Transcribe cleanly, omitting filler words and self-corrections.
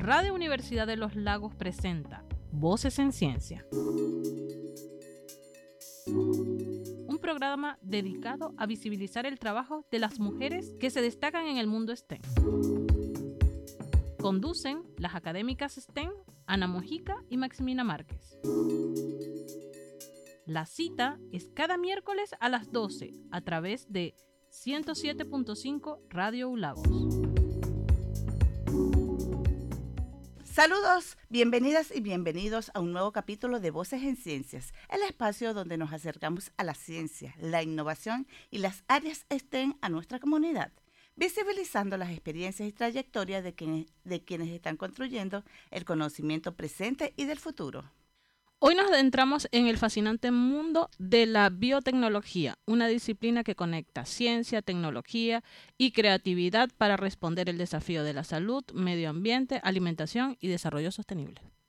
Radio Universidad de los Lagos presenta Voces en Ciencia. Un programa dedicado a visibilizar el trabajo de las mujeres que se destacan en el mundo STEM. Conducen las académicas STEM Ana Mojica y Maximina Márquez. La cita es cada miércoles a las 12 a través de 107.5 Radio Lagos. Saludos, bienvenidas y bienvenidos a un nuevo capítulo de Voces en Ciencias, el espacio donde nos acercamos a la ciencia, la innovación y las áreas STEM a nuestra comunidad, visibilizando las experiencias y trayectorias de quienes están construyendo el conocimiento presente y del futuro. Hoy nos adentramos en el fascinante mundo de la biotecnología, una disciplina que conecta ciencia, tecnología y creatividad para responder el desafío de la salud, medio ambiente, alimentación y desarrollo sostenible.